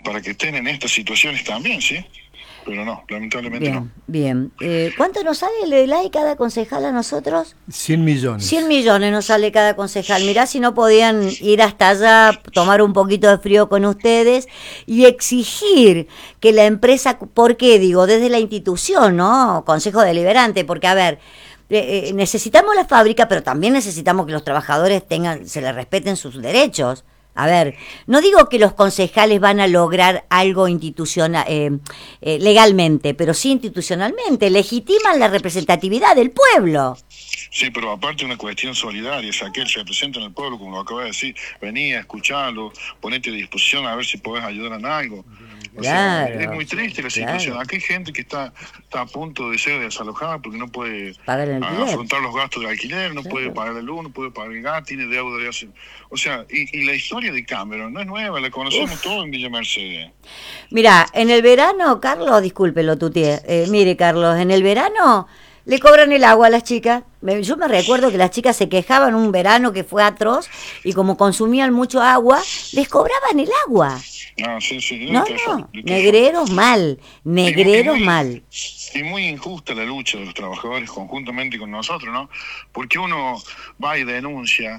para que estén en estas situaciones también, ¿sí? Pero no, lamentablemente no. Bien, bien. ¿Cuánto nos sale el like cada concejal a nosotros? 100 100 millones. millones nos sale cada concejal. Mirá si no podían ir hasta allá, tomar un poquito de frío con ustedes y exigir que la empresa, ¿por qué digo? Desde la institución, ¿no? Consejo Deliberante, porque a ver, necesitamos la fábrica, pero también necesitamos que los trabajadores tengan, se les respeten sus derechos. A ver, no digo que los concejales van a lograr algo institucional, legalmente, pero sí institucionalmente, legitiman la representatividad del pueblo. Sí, pero aparte una cuestión solidaria, es aquel que representa en el pueblo, como lo acabo de decir, vení a escucharlo, ponete a disposición a ver si podés ayudar en algo. O sea, es Claro, muy triste la situación. claro. Aquí hay gente que está a punto de ser desalojada porque no puede Pagar el alquiler. afrontar los gastos del alquiler, no puede Claro. pagar el luz, no puede pagar el gas, tiene deuda de hace... O sea, y la historia de Cameron no es nueva, la conocemos Uf. todos en Villa Mercedes. Mira, en el verano, Carlos, discúlpelo, tu tía. Mire, Carlos, en el verano le cobran el agua a las chicas. Yo me recuerdo que las chicas se quejaban un verano que fue atroz y como consumían mucho agua, les cobraban el agua. Ah, sí, sí, No, no, negreros mal, negreros mal. y muy injusta la lucha de los trabajadores conjuntamente con nosotros, ¿no? Porque uno va y denuncia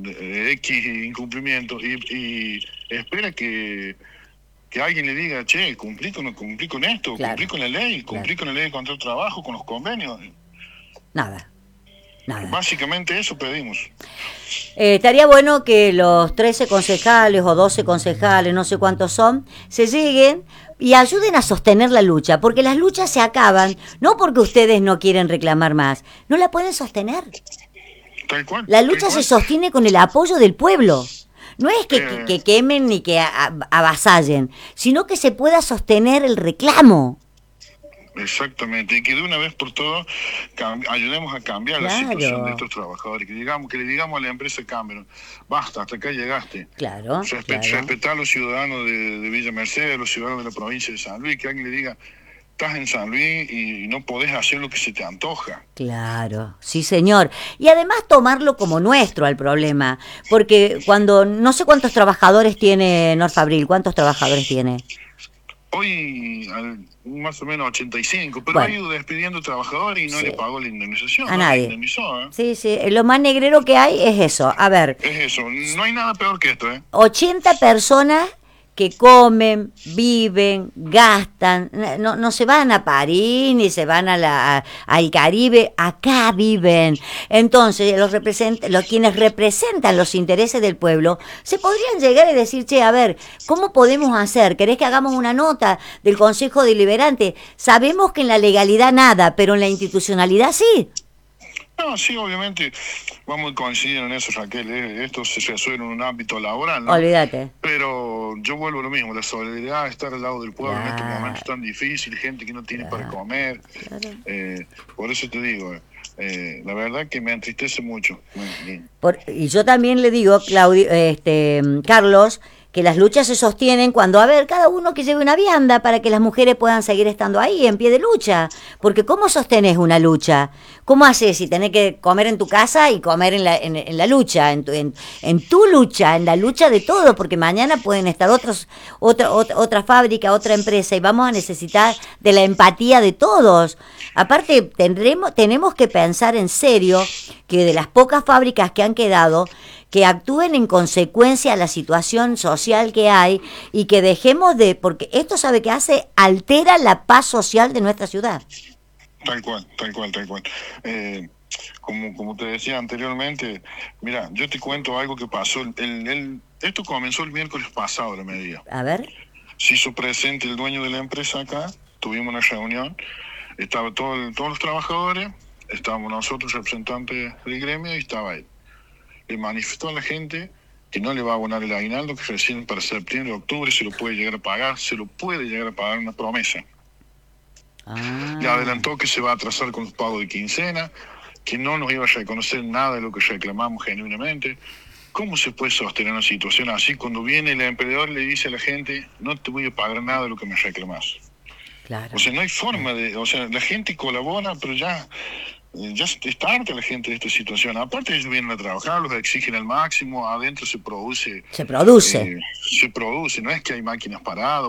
X incumplimiento y espera que alguien le diga, che, cumplí con esto, Claro, cumplí con la ley, cumplí claro. con la ley de contra el trabajo, con los convenios. Nada, nada. Básicamente eso pedimos. Estaría bueno que los 13 concejales o 12 concejales, no sé cuántos son, se lleguen y ayuden a sostener la lucha, porque las luchas se acaban, no porque ustedes no quieren reclamar más, no la pueden sostener. Tal cual. La Tal lucha se cual. sostiene con el apoyo del pueblo. No es que, Eh, que quemen ni que avasallen, sino que se pueda sostener el reclamo. Exactamente, y que de una vez por todas ayudemos a cambiar la situación de Claro, estos trabajadores, que le digamos a la empresa Cameron, basta, hasta acá llegaste. claro, claro. Respetar a los ciudadanos de Villa Mercedes, a los ciudadanos de la provincia de San Luis, que alguien le diga, estás en San Luis y no podés hacer lo que se te antoja. Claro, sí señor. Y además tomarlo como nuestro al problema, porque cuando, no sé cuántos trabajadores tiene Norfabril, ¿cuántos trabajadores tiene? Hoy más o menos 85, pero ha Bueno, ido despidiendo trabajadores y no sí, le pagó la indemnización, a no la nadie. indemnizó, ¿eh? Sí, sí, lo más negrero que hay es eso. A ver, Es eso, no hay nada peor que esto, ¿eh? 80 personas que comen, viven, gastan, no se van a París ni se van al Caribe, acá viven. Entonces, quienes representan los intereses del pueblo se podrían llegar y decir, che, a ver, ¿cómo podemos hacer? ¿Querés que hagamos una nota del Consejo Deliberante? Sabemos que en la legalidad nada, pero en la institucionalidad sí. No, sí, obviamente vamos a coincidir en eso, Raquel. Esto se resuelve en un ámbito laboral, ¿no? Olvídate. Pero yo vuelvo a lo mismo, la solidaridad, estar al lado del pueblo en estos momentos Claro, tan difíciles, gente que no tiene para claro, comer. claro. Por eso te digo, la verdad que me entristece mucho. Y yo también le digo, Claudio, Carlos, que las luchas se sostienen cuando, a ver, cada uno que lleve una vianda para que las mujeres puedan seguir estando ahí en pie de lucha. Porque ¿cómo sostenés una lucha? ¿Cómo haces si tenés que comer en tu casa y comer en la lucha, en tu lucha, en la lucha de todos? Porque mañana pueden estar otra fábrica, otra empresa y vamos a necesitar de la empatía de todos. Aparte, tenemos que pensar en serio que de las pocas fábricas que han quedado, que actúen en consecuencia a la situación social que hay y que dejemos porque esto sabe que altera la paz social de nuestra ciudad. Tal cual, tal cual, tal cual. Como te decía anteriormente, mira, yo te cuento algo que pasó. Esto comenzó el miércoles pasado, la medida. A ver. Se hizo presente el dueño de la empresa acá, tuvimos una reunión, estaba todos los trabajadores, estábamos nosotros, representantes del gremio, y estaba él. Le manifestó a la gente que no le va a abonar el aguinaldo, que recién para septiembre, octubre se lo puede llegar a pagar, una promesa. Le Ah, adelantó que se va a atrasar con los pagos de quincena, que no nos iba a reconocer nada de lo que reclamamos genuinamente. ¿Cómo se puede sostener una situación así cuando viene el empleador y le dice a la gente, no te voy a pagar nada de lo que me reclamas? claro. O sea, no hay forma o sea, la gente colabora, pero ya está harta la gente de esta situación. Aparte ellos vienen a trabajar, los exigen al máximo, adentro se produce, Se produce. no es que hay máquinas paradas.